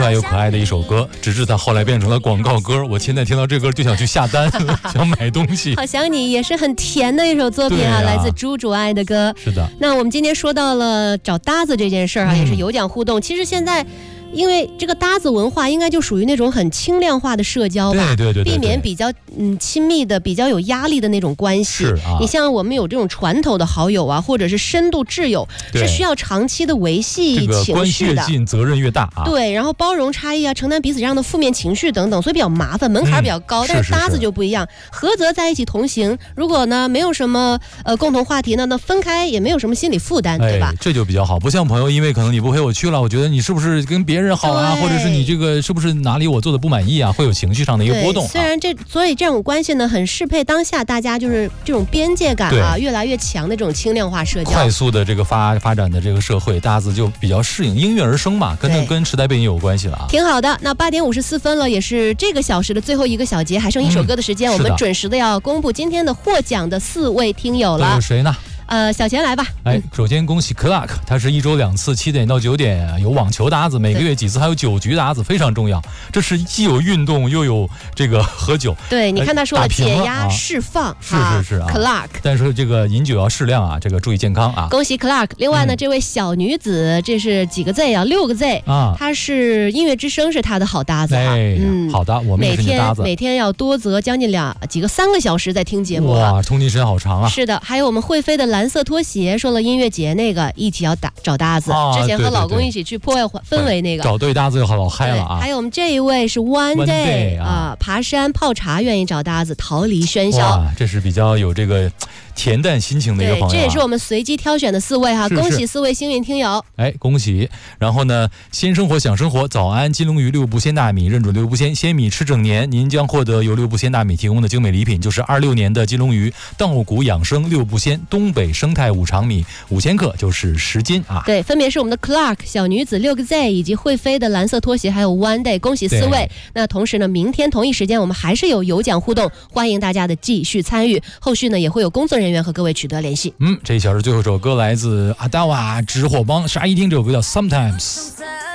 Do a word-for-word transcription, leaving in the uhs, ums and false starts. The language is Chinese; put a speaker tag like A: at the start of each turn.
A: 快又可爱的一首歌，直至它后来变成了广告歌。我现在听到这歌就想去下单，想买东西。
B: 好想你也是很甜的一首作品啊，啊来自朱主爱的歌。
A: 是的。
B: 那我们今天说到了找搭子这件事儿啊，嗯、也是有奖互动。其实现在。因为这个搭子文化应该就属于那种很轻量化的社交吧，
A: 对对 对, 对, 对，
B: 避免比较嗯亲密的、比较有压力的那种关系。
A: 是啊，
B: 你像我们有这种传统的好友啊，或者是深度挚友，是需要长期的维系情绪的。
A: 这个关系越近，责任越大啊。
B: 对，然后包容差异啊，承担彼此这样的负面情绪等等，所以比较麻烦，门槛比较高。嗯、但是搭子就不一样，合则在一起同行。如果呢没有什么呃共同话题呢，那分开也没有什么心理负担，对吧？
A: 哎、这就比较好，不像朋友，因为可能你不陪我去了，我觉得你是不是跟别人好啊，或者是你这个是不是哪里我做的不满意啊，会有情绪上的一个波动、啊。
B: 虽然这所以这种关系呢，很适配当下大家就是这种边界感啊越来越强的这种轻量化社交，
A: 快速的这个发发展的这个社会，搭子就比较适应，应运而生嘛，跟跟时代背景有关系了啊。
B: 挺好的。那八点五十四分了，也是这个小时的最后一个小节，还剩一首歌的时间，嗯、我们准时的要公布今天的获奖的四位听友了。
A: 有谁呢？
B: 呃，小钱来吧。
A: 哎，首先恭喜 Clark， 他是一周两次，七点到九点有网球搭子，每个月几次，还有酒局搭子，非常重要。这是既有运动又有这个喝酒。
B: 对，你看他说了，解压释放，
A: 啊、是是是啊
B: ，Clark。
A: 但是这个饮酒要适量啊，这个注意健康啊。
B: 恭喜 Clark。另外呢，嗯、这位小女子，这是几个 Z 啊？六个 Z 啊。她是音乐之声是她的好搭子啊。
A: 哎、嗯，好的，我们也是你搭子。
B: 每天每天要多则将近两几个三个小时在听节目、
A: 啊。哇，通勤时间好长啊。
B: 是的，还有我们会飞的蓝色拖鞋。说了音乐节那个一起要打找搭子、啊，之前和老公一起去破坏氛围那个，
A: 找对搭子就好老嗨了啊！
B: 还有我们这一位是 One Day, One day 啊，爬山泡茶愿意找搭子，逃离喧嚣，
A: 这是比较有这个恬淡心情的一个朋友、啊。
B: 这也是我们随机挑选的四位哈，
A: 是是
B: 恭喜四位幸运听友！
A: 哎，恭喜！然后呢，先生活享生活，早安金龙鱼六步鲜大米，认准六步鲜鲜米吃整年，您将获得由六步鲜大米提供的精美礼品，就是二六年的金龙鱼稻谷养生六步鲜东北生态五常米五千克，就是十斤啊。
B: 对，分别是我们的 Clark 小女子六个 Z 以及会飞的蓝色拖鞋，还有 One Day， 恭喜四位。那同时呢，明天同一时间我们还是有有奖互动，欢迎大家的继续参与。后续呢也会有工作人员和各位取得联系。
A: 嗯，这一小时最后一首歌来自阿达瓦直火帮，是阿一听这首歌叫 Sometimes。